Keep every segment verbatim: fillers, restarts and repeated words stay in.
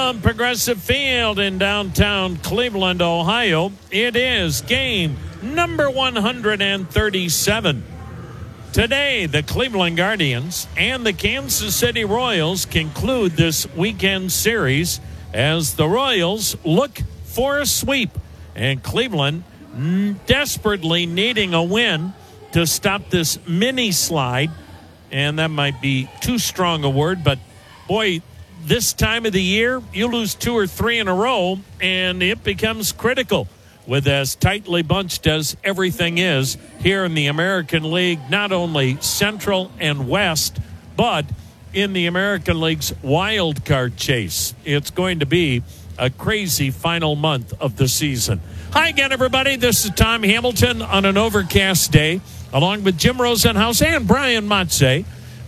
from Progressive Field in downtown Cleveland, Ohio. It is game number one hundred thirty-seven. Today, the Cleveland Guardians and the Kansas City Royals conclude this weekend series as the Royals look for a sweep and Cleveland desperately needing a win to stop this mini slide. And that might be too strong a word, but boy, this time of the year, you lose two or three in a row, and it becomes critical with as tightly bunched as everything is here in the American League, not only Central and West, but in the American League's wild card chase. It's going to be a crazy final month of the season. Hi again, everybody. This is Tom Hamilton on an overcast day, along with Jim Rosenhaus and Brian Motze.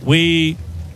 We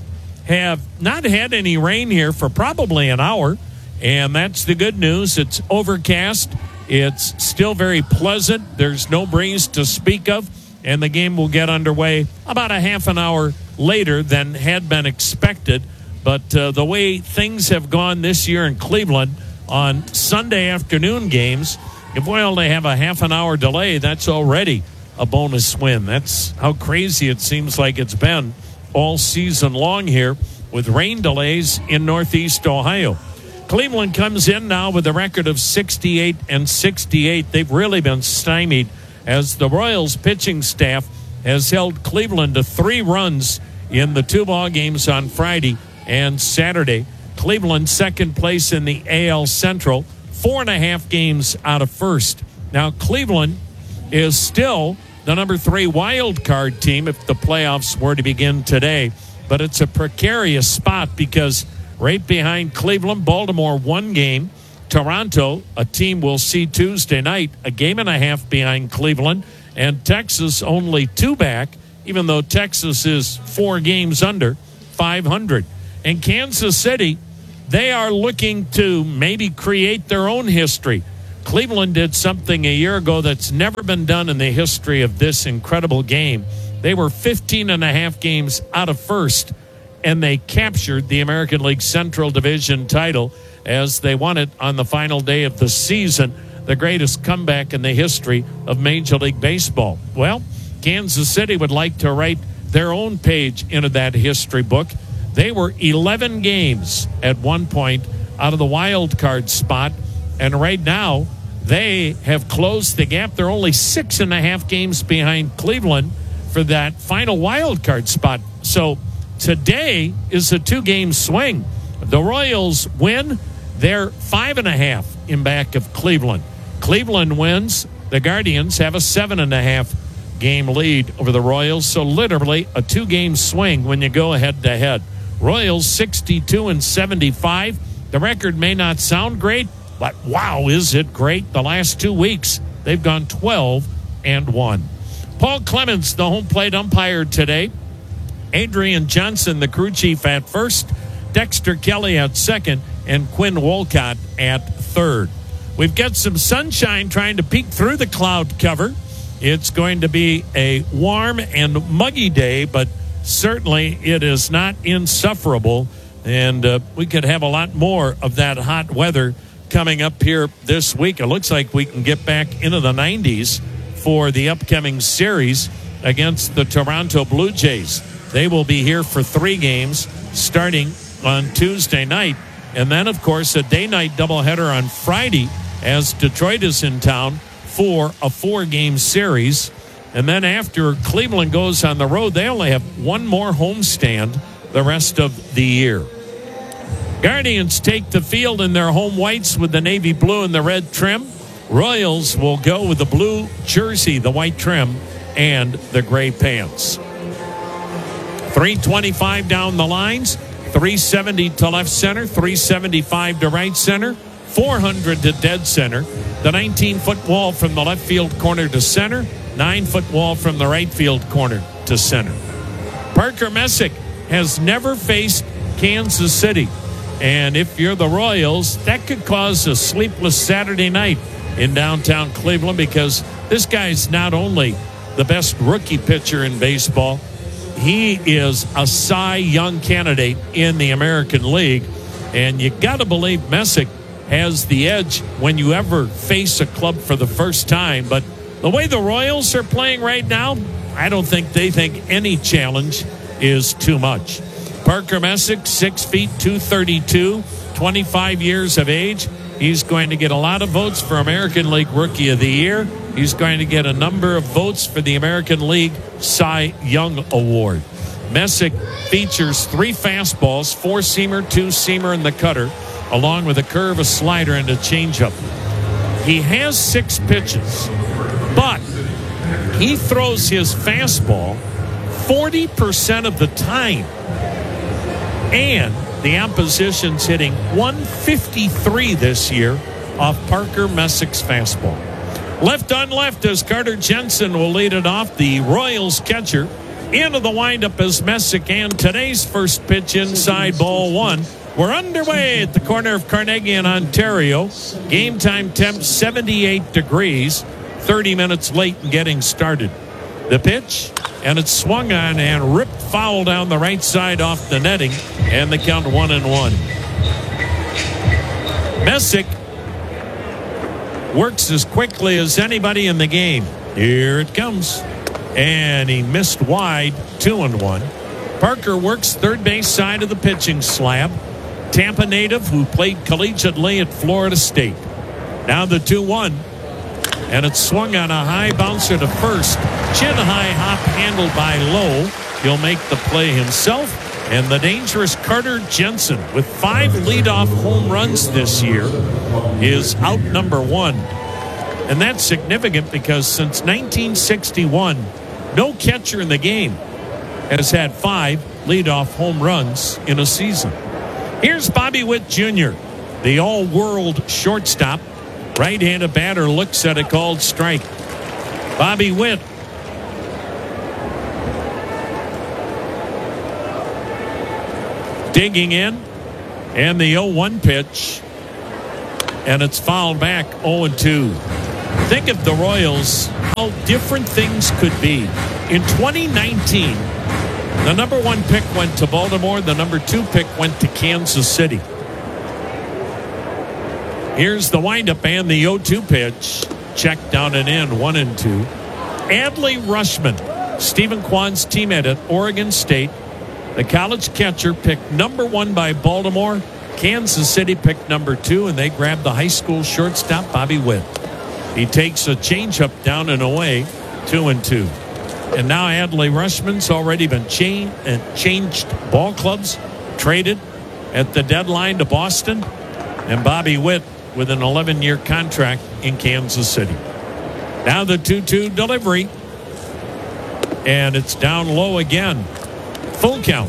have not had any rain here for probably an hour, and that's the good news. It's overcast. It's still very pleasant. There's no breeze to speak of, and the game will get underway about a half an hour later than had been expected. But uh, the way things have gone this year in Cleveland on Sunday afternoon games, if we only have a half an hour delay, that's already a bonus win. That's how crazy it seems like it's been all season long here with rain delays in Northeast Ohio. Cleveland comes in now with a record of sixty-eight and sixty-eight. They've really been stymied as the Royals pitching staff has held Cleveland to three runs in the two ball games on Friday and Saturday. Cleveland second place in the A L Central, four and a half games out of first. Now Cleveland is still the number three wild card team if the playoffs were to begin today. But it's a precarious spot because right behind Cleveland, Baltimore one game. Toronto, a team we'll see Tuesday night, a game and a half behind Cleveland. And Texas only two back, even though Texas is four games under five hundred. And Kansas City, they are looking to maybe create their own history. Cleveland did something a year ago that's never been done in the history of this incredible game. They were fifteen and a half games out of first, and they captured the American League Central Division title as they won it on the final day of the season, the greatest comeback in the history of Major League Baseball. Well, Kansas City would like to write their own page into that history book. They were eleven games at one point out of the wild card spot, and right now they have closed the gap. They're only six and a half games behind Cleveland for that final wild card spot. So today is a two-game swing. The Royals win. They're five and a half in back of Cleveland. Cleveland wins. The Guardians have a seven and a half game lead over the Royals. So literally a two-game swing when you go head-to-head. Royals sixty-two and seventy-five. The record may not sound great, but wow, is it great. The last two weeks, they've gone twelve and one. Paul Clemens, the home plate umpire today. Adrian Johnson, the crew chief, at first. Dexter Kelly at second. And Quinn Wolcott at third. We've got some sunshine trying to peek through the cloud cover. It's going to be a warm and muggy day, but certainly it is not insufferable. And uh, we could have a lot more of that hot weather coming up here this week. It looks like we can get back into the nineties for the upcoming series against the Toronto Blue Jays. They will be here for three games starting on Tuesday night. And then, of course, a day-night doubleheader on Friday as Detroit is in town for a four-game series. And then after Cleveland goes on the road, they only have one more homestand the rest of the year. Guardians take the field in their home whites with the navy blue and the red trim. Royals will go with the blue jersey, the white trim, and the gray pants. three twenty-five down the lines, three seventy to left center, three seventy-five to right center, four hundred to dead center. The nineteen-foot wall from the left field corner to center, nine-foot wall from the right field corner to center. Parker Messick has never faced Kansas City. And if you're the Royals, that could cause a sleepless Saturday night in downtown Cleveland because this guy's not only the best rookie pitcher in baseball, he is a Cy Young candidate in the American League. And you got to believe Messick has the edge when you ever face a club for the first time. But the way the Royals are playing right now, I don't think they think any challenge is too much. Parker Messick, six feet, two thirty-two, twenty-five years of age. He's going to get a lot of votes for American League Rookie of the Year. He's going to get a number of votes for the American League Cy Young Award. Messick features three fastballs, four-seamer, two-seamer, and the cutter, along with a curve, a slider, and a changeup. He has six pitches, but he throws his fastball forty percent of the time. And the opposition's hitting one fifty-three this year off Parker Messick's fastball. Left on left as Carter Jensen will lead it off, the Royals catcher. Into the windup as Messick, and today's first pitch inside, ball one. We're underway at the corner of Carnegie and Ontario. Game time temp seventy-eight degrees. thirty minutes late in getting started. The pitch, and it's swung on and ripped foul down the right side off the netting, and the count one and one. Messick works as quickly as anybody in the game. Here it comes. And he missed wide, two and one. Parker works third base side of the pitching slab. Tampa native who played collegiately at Florida State. Now the two one. And it's swung on a high bouncer to first. Chin high hop handled by Lowe. He'll make the play himself. And the dangerous Carter Jensen, with five leadoff home runs this year, is out number one. And that's significant because since nineteen sixty-one, no catcher in the game has had five leadoff home runs in a season. Here's Bobby Witt Junior, the all-world shortstop. Right-handed batter looks at a called strike. Bobby Witt. Digging in, and the oh one pitch, and it's fouled back, oh and two. Think of the Royals, how different things could be. In twenty nineteen, the number one pick went to Baltimore. The number two pick went to Kansas City. Here's the windup and the oh two pitch. Check down and in, one and two. Adley Rutschman, Stephen Kwan's teammate at Oregon State. The college catcher picked number one by Baltimore. Kansas City picked number two, and they grabbed the high school shortstop, Bobby Witt. He takes a changeup down and away, two and two. And now Adley Rutschman's already been cha- and changed ball clubs, traded at the deadline to Boston, and Bobby Witt with an eleven-year contract in Kansas City. Now the two two delivery, and it's down low again. Full count.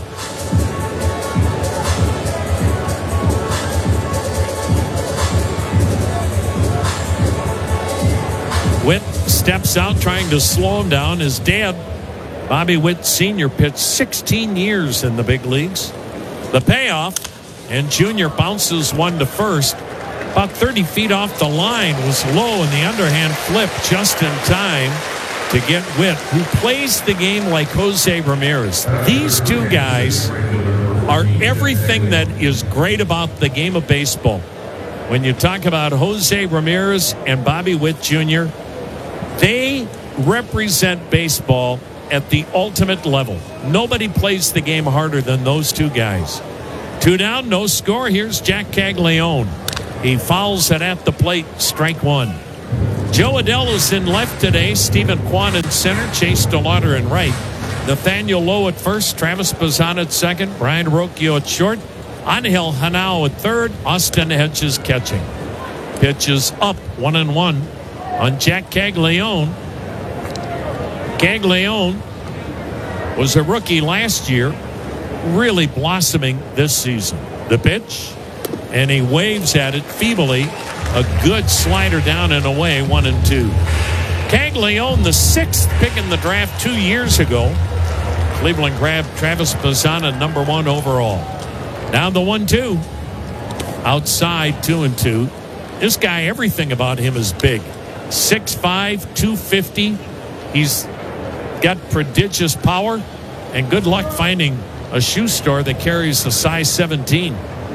Witt steps out trying to slow him down. His dad, Bobby Witt Senior, pitched sixteen years in the big leagues. The payoff, and Junior bounces one to first. About thirty feet off the line, was low, and the underhand flip just in time to get Witt, who plays the game like Jose Ramirez. These two guys are everything that is great about the game of baseball. When you talk about Jose Ramirez and Bobby Witt Junior, they represent baseball at the ultimate level. Nobody plays the game harder than those two guys. Two down, no score. Here's Jack Caglione. He fouls it at the plate, strike one. Joe Adell is in left today. Stephen Kwan in center. Chase DeLauder in right. Nathaniel Lowe at first. Travis Bazan at second. Brian Rocchio at short. Angel Hanao at third. Austin Hedges catching. Pitches up, one and one on Jack Caglione. Caglione was a rookie last year, really blossoming this season. The pitch, and he waves at it feebly. A good slider down and away, one and two. Caglione, the sixth pick in the draft two years ago. Cleveland grabbed Travis Bazana, number one overall. Now the one two. Outside, two and two. This guy, everything about him is big. six five, two fifty. He's got prodigious power, and good luck finding a shoe store that carries a size seventeen.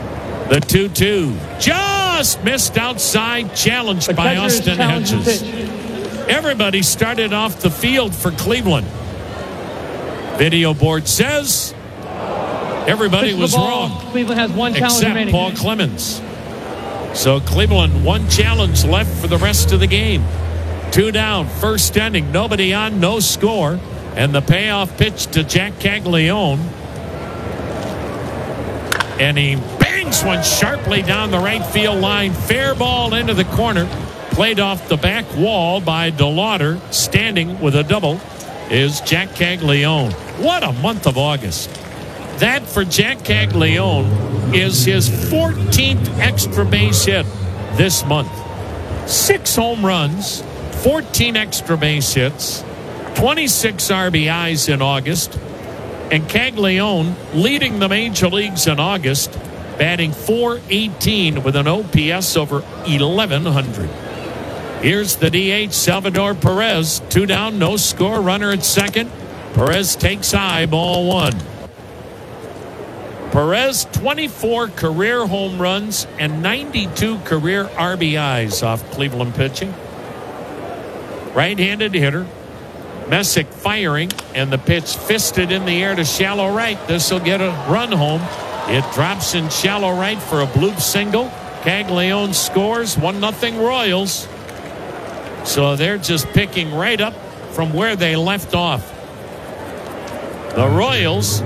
The two two just missed outside, challenged by Austin Hedges. Everybody started off the field for Cleveland. Video board says everybody was wrong. Cleveland has one challenge except remaining. Paul Clemens. So Cleveland, one challenge left for the rest of the game. Two down, first inning, nobody on, no score. And the payoff pitch to Jack Caglione. And he bangs one sharply down the right field line. Fair ball into the corner. Played off the back wall by DeLauder. Standing with a double is Jack Caglione. What a month of August. That for Jack Caglione is his fourteenth extra base hit this month. Six home runs, fourteen extra base hits, twenty-six R B Is in August. And Caglione leading the major leagues in August, batting four eighteen with an O P S over eleven hundred. Here's the D H, Salvador Perez. Two down, no score, runner at second. Perez takes high, ball one. Perez, twenty-four career home runs and ninety-two career R B Is off Cleveland pitching. Right-handed hitter. Messick firing, and the pitch fisted in the air to shallow right. This will get a run home. It drops in shallow right for a bloop single. Caglione scores, one nothing Royals. So they're just picking right up from where they left off. The Royals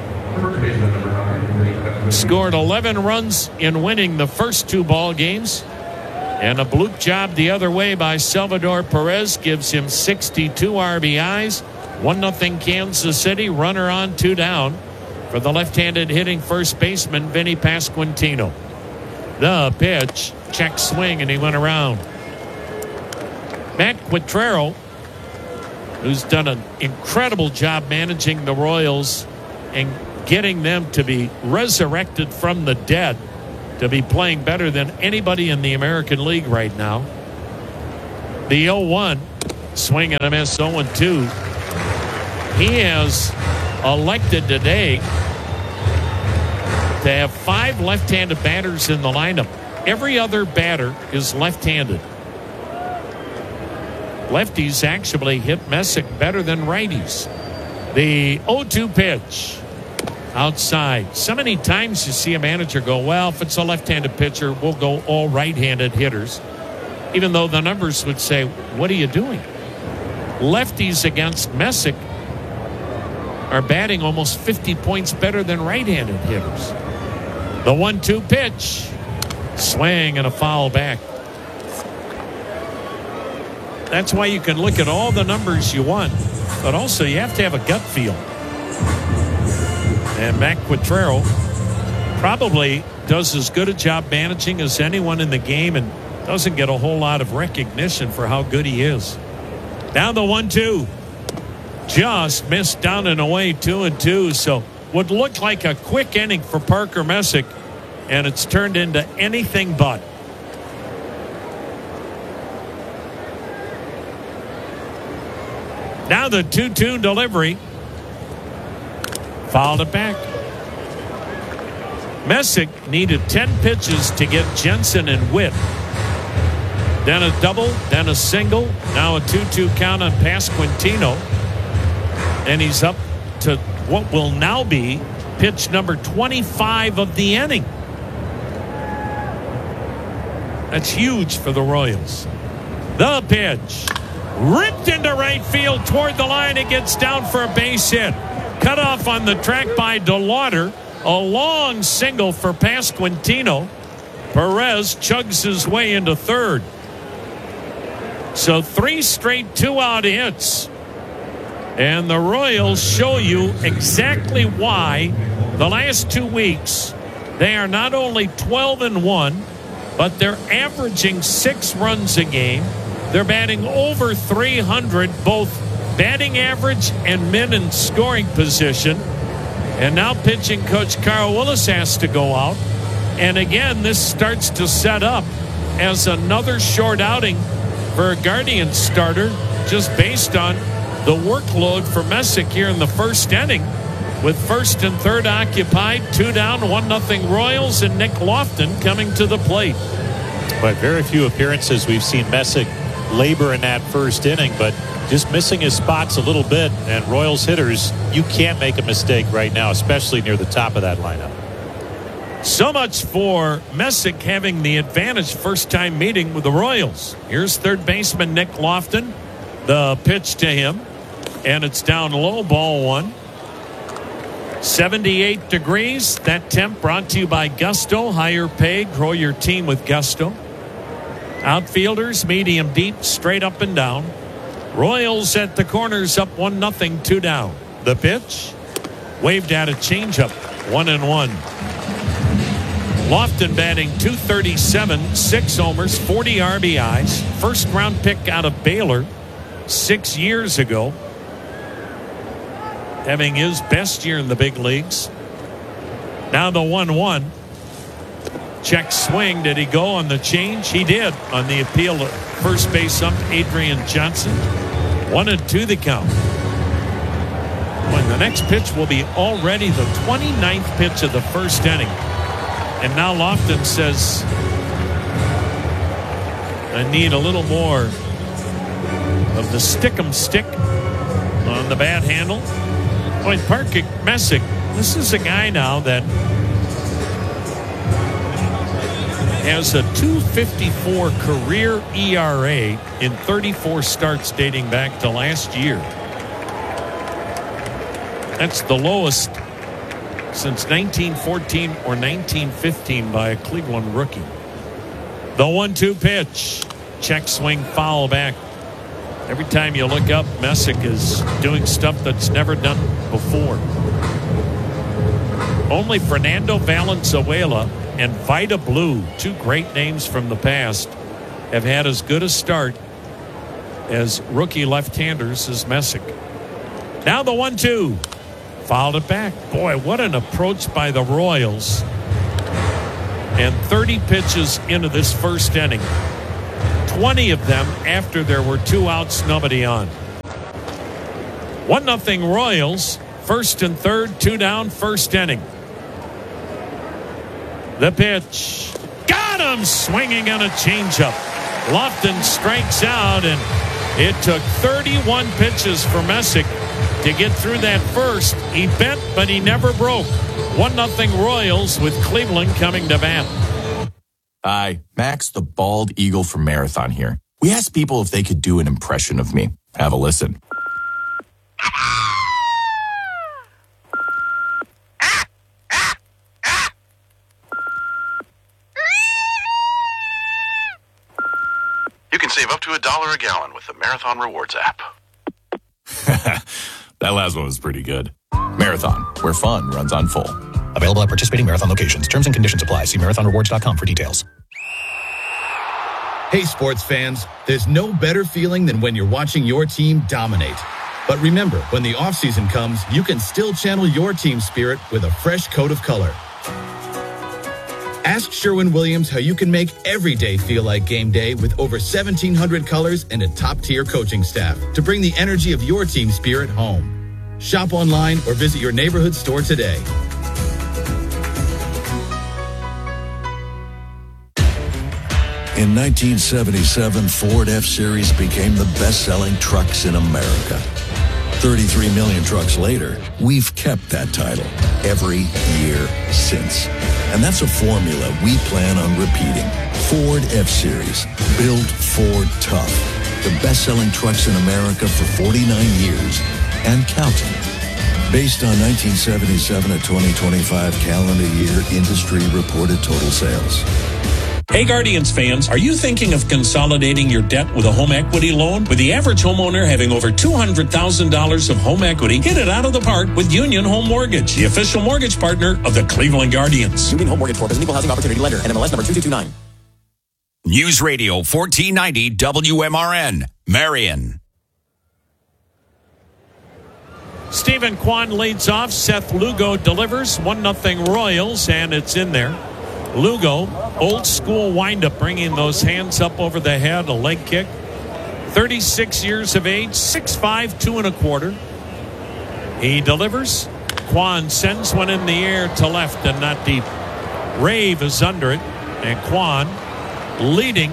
scored eleven runs in winning the first two ball games. And a bloop job the other way by Salvador Perez gives him sixty-two R B Is. one nothing Kansas City. Runner on, two down for the left-handed hitting first baseman, Vinny Pasquantino. The pitch, check swing, and he went around. Matt Quatraro, who's done an incredible job managing the Royals and getting them to be resurrected from the dead, to be playing better than anybody in the American League right now. The oh one, swing and a miss, oh two. He has elected today to have five left-handed batters in the lineup. Every other batter is left-handed. Lefties actually hit Messick better than righties. The oh two pitch. Outside. So many times you see a manager go, well, if it's a left-handed pitcher, we'll go all right-handed hitters. Even though the numbers would say, what are you doing? Lefties against Messick are batting almost fifty points better than right-handed hitters. The one two pitch. Swing and a foul back. That's why you can look at all the numbers you want, but also you have to have a gut feel. And Matt Quatraro probably does as good a job managing as anyone in the game and doesn't get a whole lot of recognition for how good he is. Now the one two. Just missed down and away, two and two. So would look like a quick inning for Parker Messick, and it's turned into anything but. Now the two two delivery. Fouled it back. Messick needed ten pitches to get Jensen and Witt. Then a double, then a single. Now a two two count on Pasquantino. And he's up to what will now be pitch number twenty-five of the inning. That's huge for the Royals. The pitch. Ripped into right field toward the line. It gets down for a base hit. Cut off on the track by DeLauder. A long single for Pasquantino. Perez chugs his way into third. So three straight two-out hits. And the Royals show you exactly why the last two weeks they are not only twelve and one, but they're averaging six runs a game. They're batting over three hundred, both batting average and men in scoring position. And now pitching coach Carl Willis has to go out. And again, this starts to set up as another short outing for a Guardians starter, just based on the workload for Messick here in the first inning. with first and third occupied. Two down, one nothing Royals, and Nick Lofton coming to the plate. But very few appearances we've seen Messick labor in that first inning, but just missing his spots a little bit. And Royals hitters, you can't make a mistake right now, especially near the top of that lineup. So much for Messick having the advantage first time meeting with the Royals. Here's third baseman Nick Lofton. The pitch to him, and it's down low, ball one. seventy-eight degrees. That temp brought to you by Gusto. Higher pay, grow your team with Gusto. Outfielders, medium deep, straight up and down. Royals at the corners up one nothing, two down. The pitch, waved at a changeup, one and one. Lofton batting two thirty-seven, six homers, forty R B Is. First round pick out of Baylor six years ago. Having his best year in the big leagues. Now the one one. Check swing. Did he go on the change? He did on the appeal to first base ump Adrian Johnson. One and two the count. When the next pitch will be already the twenty-ninth pitch of the first inning. And now Lofton says, I need a little more of the stick-em stick on the bat handle. Boy, Parker Messick, this is a guy now that has a two fifty-four career E R A in thirty-four starts dating back to last year. That's the lowest since nineteen fourteen or nineteen fifteen by a Cleveland rookie. The one two pitch. Check swing, foul back. Every time you look up, Messick is doing stuff that's never done before. Only Fernando Valenzuela and Vida Blue, two great names from the past, have had as good a start as rookie left-handers as Messick. Now the one two. Fouled it back. Boy, what an approach by the Royals. And thirty pitches into this first inning. twenty of them after there were two outs, nobody on. one nothing Royals. First and third, two down, first inning. The pitch. Got him! Swinging on a changeup. Lofton strikes out, and it took thirty-one pitches for Messick to get through that first. He bent, but he never broke. one nothing Royals with Cleveland coming to bat. Hi, Max the Bald Eagle from Marathon here. We asked people if they could do an impression of me. Have a listen. You can save up to a dollar a gallon with the Marathon Rewards app. That last one was pretty good. Marathon, where fun runs on full. Available at participating Marathon locations. Terms and conditions apply. See marathon rewards dot com for details. Hey, sports fans, there's no better feeling than when you're watching your team dominate. But remember, when the offseason comes, you can still channel your team spirit with a fresh coat of color. Ask Sherwin-Williams how you can make every day feel like game day with over seventeen hundred colors and a top-tier coaching staff to bring the energy of your team spirit home. Shop online or visit your neighborhood store today. In nineteen seventy-seven, Ford F-Series became the best-selling trucks in America. thirty-three million trucks later, we've kept that title every year since. And that's a formula we plan on repeating. Ford F-Series. Built Ford tough. The best-selling trucks in America for forty-nine years and counting. Based on nineteen seventy-seven to twenty twenty-five calendar year industry reported total sales. Hey Guardians fans, are you thinking of consolidating your debt with a home equity loan? With the average homeowner having over two hundred thousand dollars of home equity, hit it out of the park with Union Home Mortgage, the official mortgage partner of the Cleveland Guardians. Union Home Mortgage Corp is an equal housing opportunity lender. N M L S number two two two nine. News Radio fourteen ninety W M R N, Marion. Stephen Kwan leads off. Seth Lugo delivers. one nothing Royals, and it's in there. Lugo, old school windup, bringing those hands up over the head, a leg kick. thirty-six years of age, six five, two and a quarter. He delivers. Kwan sends one in the air to left and not deep. Rave is under it, and Kwan leading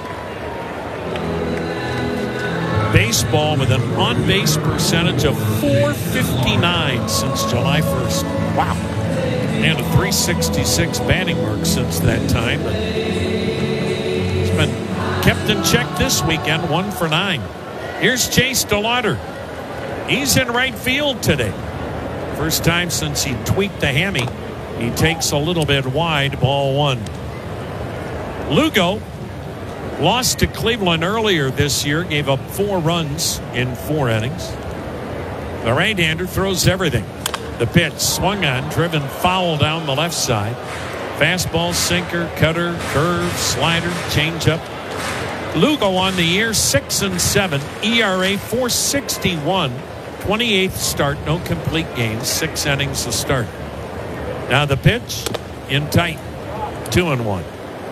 baseball with an on-base percentage of four fifty-nine since July first. Wow. And a three sixty-six batting mark since that time. He's been kept in check this weekend, one for nine. Here's Chase DeLauder. He's in right field today. First time since he tweaked the hammy. He takes a little bit wide, ball one. Lugo lost to Cleveland earlier this year, gave up four runs in four innings. The right-hander throws everything. The pitch swung on, driven foul down the left side. Fastball, sinker, cutter, curve, slider, changeup. Lugo on the year, six and seven, E R A four sixty-one, twenty-eighth start, no complete games, six innings to start. Now the pitch in tight, two and one.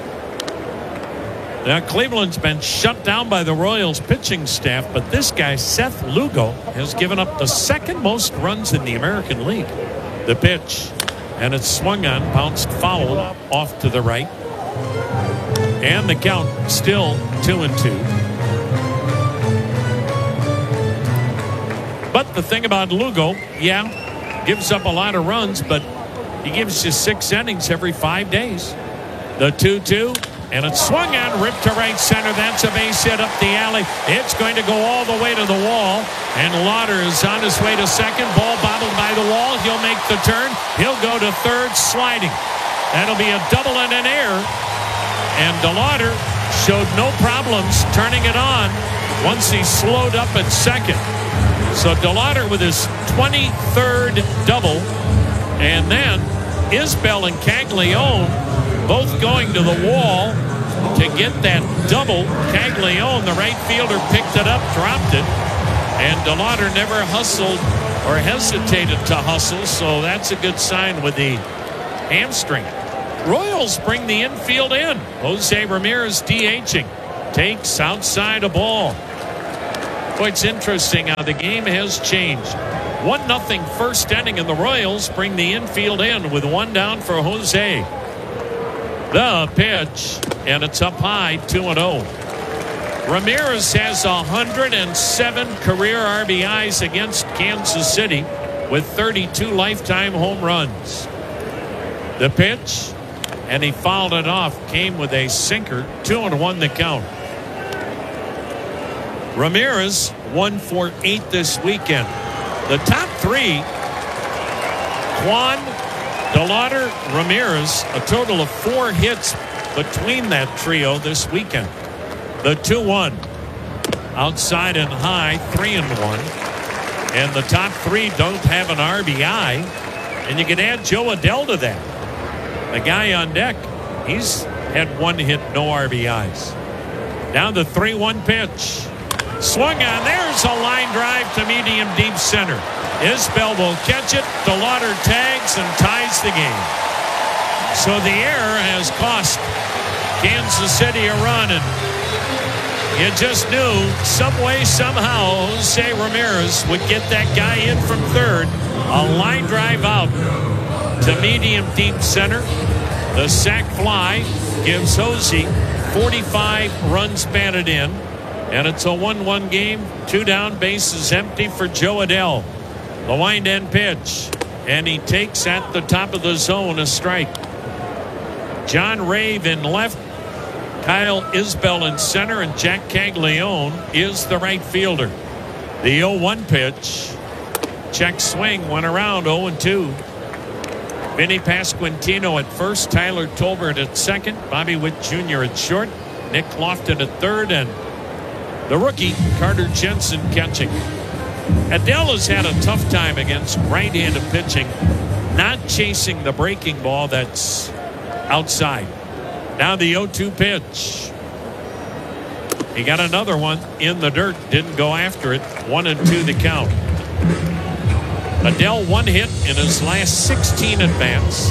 Now Cleveland's been shut down by the Royals pitching staff, but this guy Seth Lugo has given up the second most runs in the American League. The pitch, and it's swung on, bounced foul off to the right, and the count still two and two. But the thing about Lugo, yeah, gives up a lot of runs, but he gives you six innings every five days. The two two. And it's swung on, ripped to right center. That's a base hit up the alley. It's going to go all the way to the wall. And Lauder is on his way to second. Ball bobbled by the wall. He'll make the turn. He'll go to third, sliding. That'll be a double and an error. And DeLauder showed no problems turning it on once he slowed up at second. So DeLauder with his twenty-third double. And then Isbell and Caglione both going to the wall to get that double. Caglione, the right fielder, picked it up, dropped it, and DeLauder never hustled or hesitated to hustle, so that's a good sign with the hamstring. Royals bring the infield in. Jose Ramirez DHing. Takes outside a ball. Boy, it's interesting how the game has changed. one nothing first inning, and the Royals bring the infield in with one down for Jose. The pitch, and it's up high, two and oh. Ramirez has one hundred seven career R B Is against Kansas City with thirty-two lifetime home runs. The pitch, and he fouled it off, came with a sinker, two and one the count. Ramirez one for eight this weekend. The top three, Kwan, DeLauder, Ramirez, a total of four hits between that trio this weekend. The two one. Outside and high, three and one. And the top three don't have an R B I. And you can add Joe Adell to that. The guy on deck, he's had one hit, no R B Is. Now the three one pitch. Swung on. There's a line drive to medium deep center. Isbell will catch it. DeLauder tags and ties the game. So the error has cost Kansas City a run, and you just knew some way, somehow, Jose Ramirez would get that guy in from third. A line drive out to medium deep center. The sac fly gives Jose forty-five runs batted in, and it's a one one game. Two down, bases empty for Joe Adell. The wind end pitch, and he takes at the top of the zone a strike. John Rave in left, Kyle Isbell in center, and Jack Caglione is the right fielder. The oh one pitch, check swing, went around, oh and two. Vinny Pasquantino at first, Tyler Tolbert at second, Bobby Witt Junior at short, Nick Lofton at third, and the rookie Carter Jensen catching. Adell has had a tough time against right-handed pitching, not chasing the breaking ball that's outside. Now the oh two pitch. He got another one in the dirt, didn't go after it. One and two the count. Adell one hit in his last sixteen at-bats.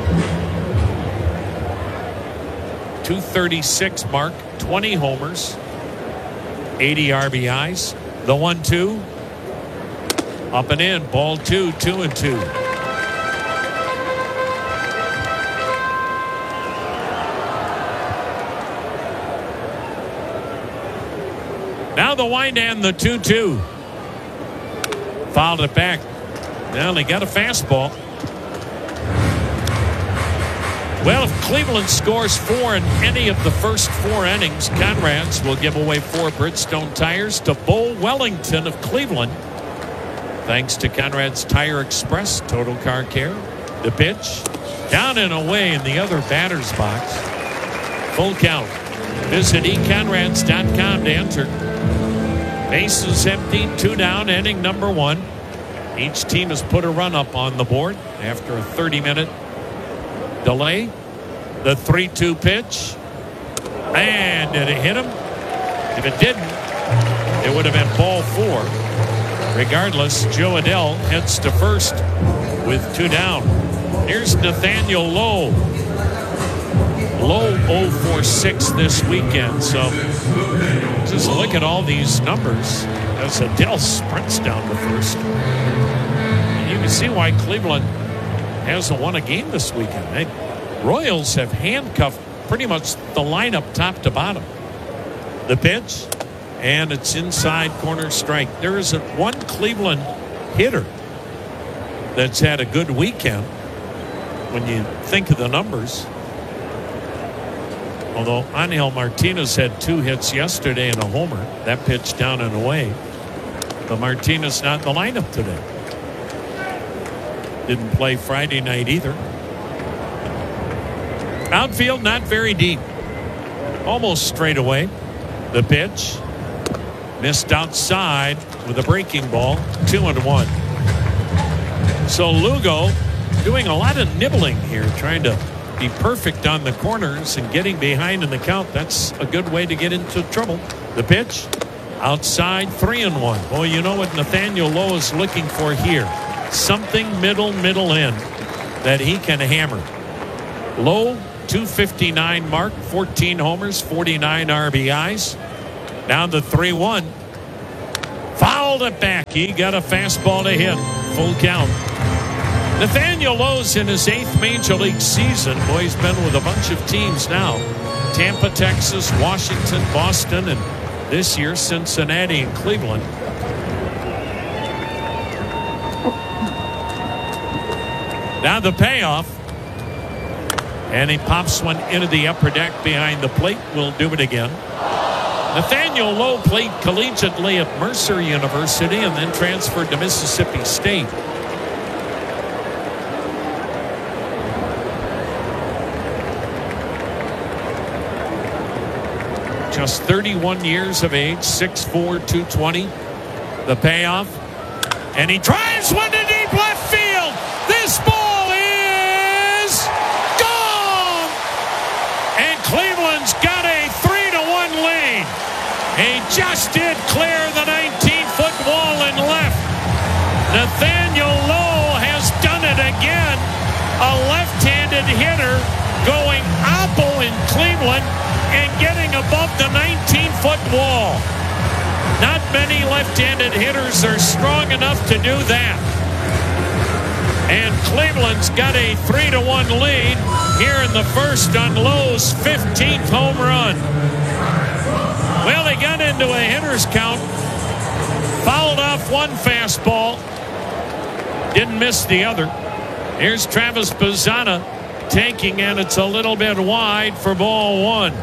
two thirty-six mark, twenty homers, eighty R B Is. The one two. Up and in, ball two, two and two. Now the wind and the two two. Fouled it back. Well, he got a fastball. Well, if Cleveland scores four in any of the first four innings, Conrad's will give away four Bridgestone tires to Bo Wellington of Cleveland. Thanks to Conrad's Tire Express Total Car Care. The pitch down and away in the other batter's box. Full count. Visit e conrads dot com to enter. Bases empty, two down, inning number one. Each team has put a run up on the board after a thirty minute delay. The three two pitch. And did it hit him? If it didn't, it would have been ball four. Regardless, Joe Adell heads to first with two down. Here's Nathaniel Lowe. Lowe oh for six this weekend. So just look at all these numbers as Adell sprints down to first. And you can see why Cleveland hasn't won a game this weekend. They, Royals have handcuffed pretty much the lineup top to bottom. The pitch, and it's inside corner strike. There isn't one Cleveland hitter that's had a good weekend when you think of the numbers. Although Angel Martinez had two hits yesterday and a homer. That pitch down and away. But Martinez not in the lineup today. Didn't play Friday night either. Outfield not very deep. Almost straight away. The pitch. Missed outside with a breaking ball. Two and one. So Lugo doing a lot of nibbling here, trying to be perfect on the corners and getting behind in the count. That's a good way to get into trouble. The pitch. Outside, three and one. Boy, you know what Nathaniel Lowe is looking for here. Something middle, middle end that he can hammer. Lowe, two fifty-nine mark, fourteen homers, forty-nine R B Is. Down to three one. Fouled it back. He got a fastball to hit. Full count. Nathaniel Lowe's in his eighth major league season. Boy, he's been with a bunch of teams now. Tampa, Texas, Washington, Boston, and this year Cincinnati and Cleveland. Now the payoff. And he pops one into the upper deck behind the plate. We'll do it again. Nathaniel Lowe played collegiately at Mercer University and then transferred to Mississippi State. Just thirty-one years of age, six four, two twenty. The payoff. And he drives one to deep left field. This ball is gone. And Cleveland's got a three to one lead. He just did clear the nineteen-foot wall and left. Nathaniel Lowe has done it again. A left-handed hitter going oppo in Cleveland and getting above the nineteen-foot wall. Not many left-handed hitters are strong enough to do that. And Cleveland's got a three to one lead here in the first on Lowe's fifteenth home run. Well, they got into a hitter's count. Fouled off one fastball. Didn't miss the other. Here's Travis Bazzana taking, and it's a little bit wide for ball one.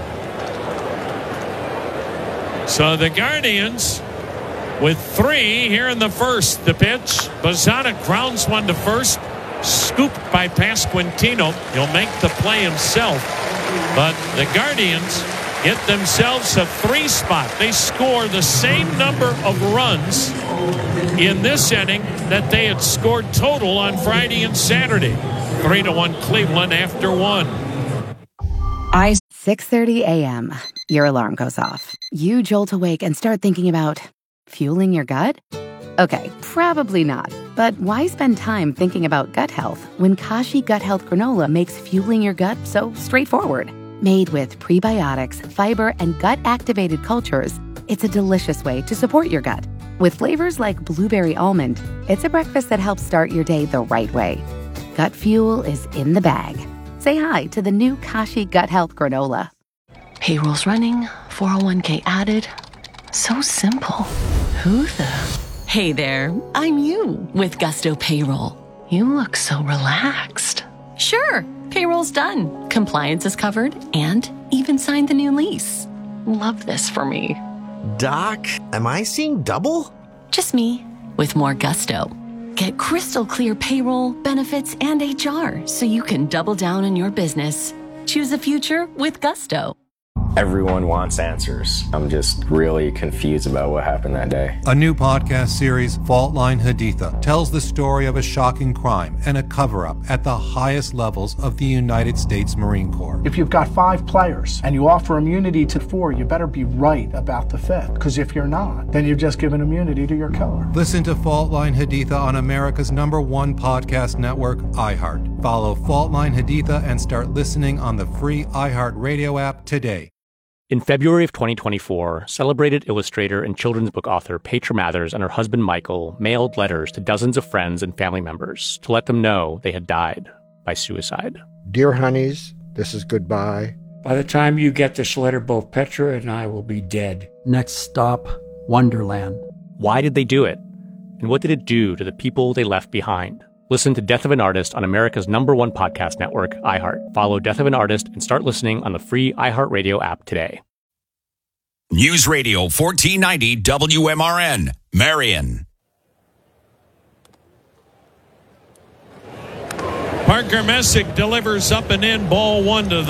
So the Guardians with three here in the first. The pitch. Bazzana grounds one to first. Scooped by Pasquantino. He'll make the play himself. But the Guardians get themselves a three spot. They score the same number of runs in this inning that they had scored total on Friday and Saturday. Three to one Cleveland after one. I six thirty a.m. Your alarm goes off. You jolt awake and start thinking about fueling your gut? Okay, probably not. But why spend time thinking about gut health when Kashi Gut Health Granola makes fueling your gut so straightforward? Made with prebiotics, fiber, and gut-activated cultures, it's a delicious way to support your gut. With flavors like blueberry almond, it's a breakfast that helps start your day the right way. Gut fuel is in the bag. Say hi to the new Kashi Gut Health Granola. Payroll's running, four oh one k added. So simple. Who the? Hey there, I'm you with Gusto Payroll. You look so relaxed. Sure, payroll's done. Compliance is covered and even signed the new lease. Love this for me. Doc, am I seeing double? Just me with more gusto. Get crystal clear payroll, benefits, and H R so you can double down on your business. Choose a future with Gusto. Everyone wants answers. I'm just really confused about what happened that day. A new podcast series, Fault Line Haditha, tells the story of a shocking crime and a cover-up at the highest levels of the United States Marine Corps. If you've got five players and you offer immunity to four, you better be right about the fifth. Because if you're not, then you've just given immunity to your killer. Listen to Fault Line Haditha on America's number one podcast network, iHeart. Follow Fault Line Haditha and start listening on the free iHeart Radio app today. In February of twenty twenty-four, celebrated illustrator and children's book author Petra Mathers and her husband Michael mailed letters to dozens of friends and family members to let them know they had died by suicide. Dear honeys, this is goodbye. By the time you get this letter, both Petra and I will be dead. Next stop, Wonderland. Why did they do it? And what did it do to the people they left behind? Listen to Death of an Artist on America's number one podcast network, iHeart. Follow Death of an Artist and start listening on the free iHeartRadio app today. News Radio fourteen ninety W M R N, Marion. Parker Messick delivers up and in, ball one to the